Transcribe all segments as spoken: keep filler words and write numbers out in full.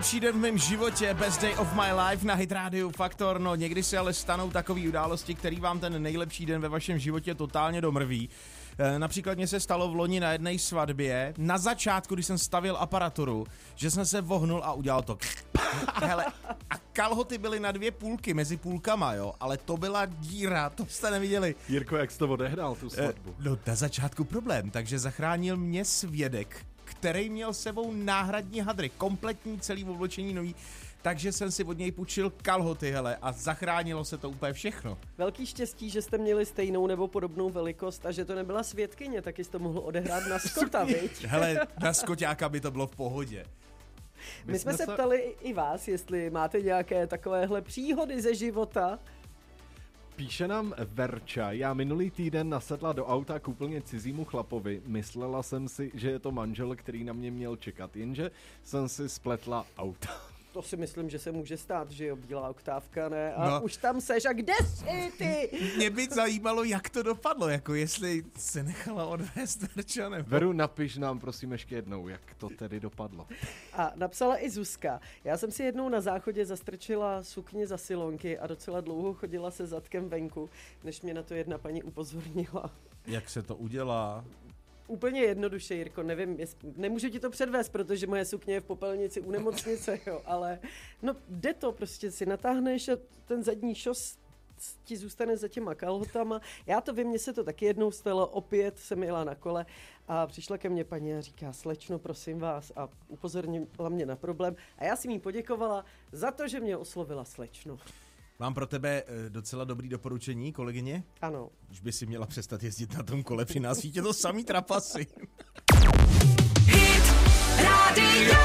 nejlepší den v mém životě, best day of my life na Hit Radio Faktor. No někdy se ale stanou takové události, který vám ten nejlepší den ve vašem životě totálně domrví. E, například mně se stalo v loni na jedné svatbě, na začátku, když jsem stavil aparaturu, že jsem se vohnul a udělal to. A hele, a kalhoty byly na dvě půlky, mezi půlkama, jo, ale to byla díra, to jste neviděli. Jirko, jak jsi to odehrál, tu svatbu? E, no na začátku problém, takže zachránil mě svědek, který měl sebou náhradní hadry, kompletní celý oblečení nový, takže jsem si od něj půjčil kalhoty, hele, a zachránilo se to úplně všechno. Velký štěstí, že jste měli stejnou nebo podobnou velikost a že to nebyla svědkyně, taky jste to mohl odehrát na Skota, viď? Hele, na Skoťáka by to bylo v pohodě. My, My jsme se ptali i vás, jestli máte nějaké takovéhle příhody ze života. Píše nám Verča, já minulý týden nasedla do auta k úplně cizímu chlapovi, myslela jsem si, že je to manžel, který na mě měl čekat, jenže jsem si spletla auta. To si myslím, že se může stát, že jo, bílá oktávka, ne? A no. Už tam seš, a kde jsi ty? Mě by zajímalo, jak to dopadlo, jako jestli se nechala odvést Verča, nebo... Veru, napiš nám prosím ještě jednou, jak to tedy dopadlo. A napsala i Zuzka, já jsem si jednou na záchodě zastrčila sukni za silonky a docela dlouho chodila se zadkem venku, než mě na to jedna paní upozornila. Jak se to udělá? Úplně jednoduše, Jirko, nevím, jest, nemůžu ti to předvést, protože moje sukně je v popelnici u nemocnice, jo, ale no jde to, prostě si natáhneš a ten zadní šos ti zůstane za těma kalhotama. Já to vím, mně se to taky jednou stalo, opět jsem jela na kole a přišla ke mně paní a říká, slečno, prosím vás, a upozornila mě na problém a já jsem jí poděkovala za to, že mě oslovila slečno. Mám pro tebe docela dobrý doporučení, kolegyně? Ano. Už by si měla přestat jezdit na tom kole, při nás svítě to samý trapasy. Hit Radio.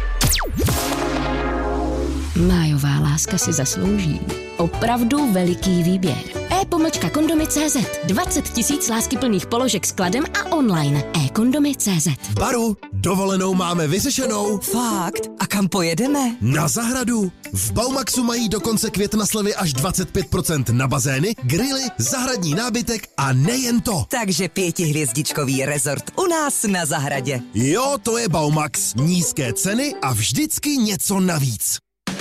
Májová láska si zaslouží opravdu veliký výběr. e-pomlčka kondomy tečka cé zet. dvacet tisíc láskyplných položek s kladem a online. e-kondomy tečka cé zet. Baru, dovolenou máme vyřešenou. Fakt? A kam pojedeme? Na zahradu. V Baumaxu mají do konce května slevy až dvacet pět procent na bazény, grily, zahradní nábytek a nejen to. Takže pětihvězdičkový rezort u nás na zahradě. Jo, to je Baumax. Nízké ceny a vždycky něco navíc.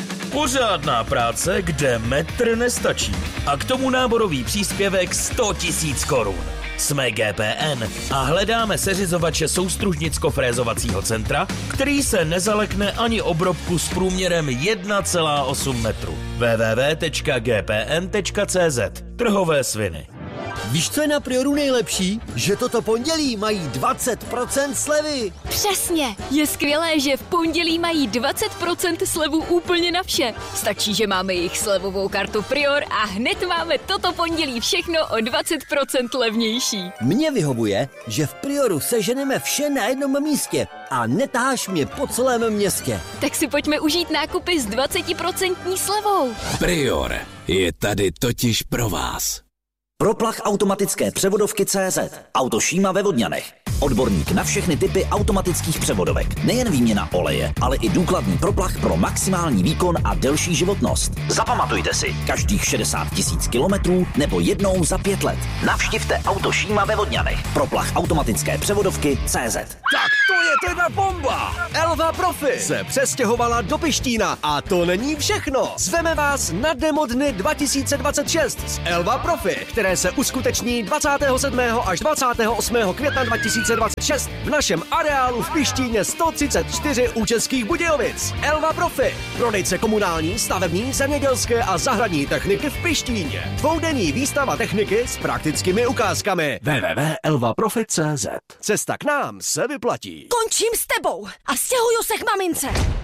Pořádná práce, kde metr nestačí. A k tomu náborový příspěvek sto tisíc korun. Jsme G P N a hledáme seřizovače soustružnicko-frézovacího centra, který se nezalekne ani obrobku s průměrem jedna celá osm metru. w w w tečka g p n tečka c z. Trhové sviny. Víš, co je na Prioru nejlepší? Že toto pondělí mají dvacet procent slevy. Přesně. Je skvělé, že v pondělí mají dvacet procent slevu úplně na vše. Stačí, že máme jejich slevovou kartu Prior a hned máme toto pondělí všechno o dvacet procent levnější. Mně vyhovuje, že v Prioru seženeme vše na jednom místě a netáháš mě po celém městě. Tak si pojďme užít nákupy s dvacet procent slevou. Prior je tady totiž pro vás. Proplach automatické převodovky tečka cé zet. Autošíma ve Vodňanech. Odborník na všechny typy automatických převodovek. Nejen výměna oleje, ale i důkladný proplach pro maximální výkon a delší životnost. Zapamatujte si, každých šedesát tisíc kilometrů nebo jednou za pět let. Navštivte Autošíma ve Vodňanech. Proplach automatické převodovky tečka cé zet. Tak to je teda bomba! Elva Profi se přestěhovala do Pištína a to není všechno. Zveme vás na Demo dny dva tisíce dvacet šest s Elva Profi, které se uskuteční dvacátého sedmého až dvacátého osmého května dva tisíce dvacet šest v našem areálu v Pištíně sto třicet čtyři u Českých Budějovic. Elva Profi, prodejce komunální, stavební, zemědělské a zahradní techniky v Pištíně. Dvoudenní výstava techniky s praktickými ukázkami. w w w tečka elva profi tečka cé zet. Cesta k nám se vyplatí. Končím s tebou a stěhuju se k mamince.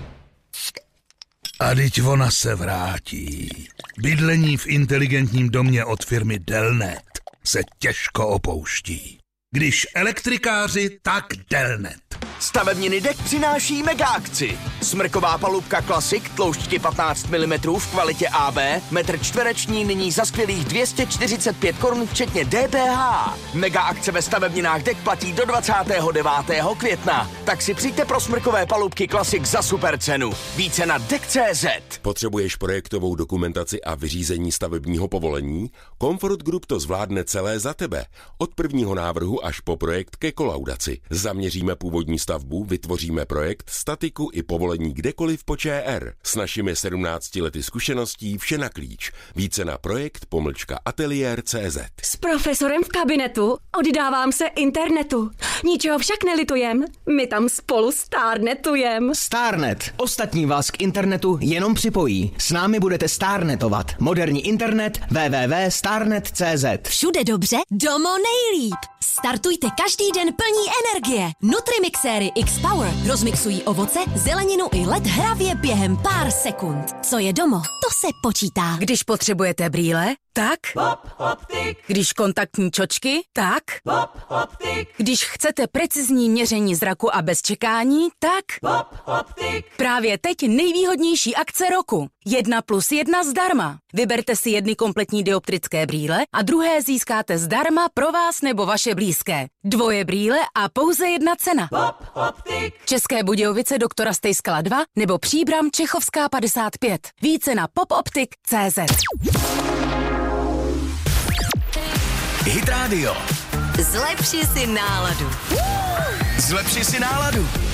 A teď ona se vrátí. Bydlení v inteligentním domě od firmy Delnet se těžko opouští. Když elektrikáři, tak Delnet. Stavebniny dek přináší mega akci. Smrková palubka Classic tloušťky patnáct milimetrů v kvalitě A B, metr čtvereční nyní za skvělých dvě stě čtyřicet pět korun včetně D P H. Mega akce ve stavebninách dek platí do dvacátého devátého května. Tak si přijďte pro smrkové palubky Classic za super cenu. Více na dek tečka cé zet. Potřebuješ projektovou dokumentaci a vyřízení stavebního povolení? Comfort Group to zvládne celé za tebe. Od prvního návrhu až po projekt ke kolaudaci. Zaměříme původní stavbu, vytvoříme projekt, statiku i povolení kdekoliv po ČR. S našimi sedmnácti lety zkušeností vše na klíč. Více na projekt pomlčka ateliér tečka cé zet. S profesorem v kabinetu oddávám se internetu. Ničeho však nelitujem, my tam spolu stárnetujem. Starnet. Ostatní vás k internetu jenom připojí. S námi budete starnetovat. Moderní internet w w w tečka starnet tečka cé zet. Všude dobře, domo nejlíp. Startujte každý den plní energie. Nutrimixéry X-Power rozmixují ovoce, zeleninu i led hravě během pár sekund. Co je domo, to se počítá. Když potřebujete brýle, tak? Pop Optik. Když kontaktní čočky, tak? Pop Optik. Když chcete precizní měření zraku a bez čekání, tak? Pop Optik. Právě teď nejvýhodnější akce roku. Jedna plus jedna zdarma. Vyberte si jedny kompletní dioptrické brýle a druhé získáte zdarma pro vás nebo vaše blízké. Dvoje brýle a pouze jedna cena. Pop Optik. České Budějovice doktora Stejskala dva nebo Příbram Čechovská padesát pět. Více na popoptik tečka cé zet. Hit Radio. Zlepši si náladu. Zlepši si náladu.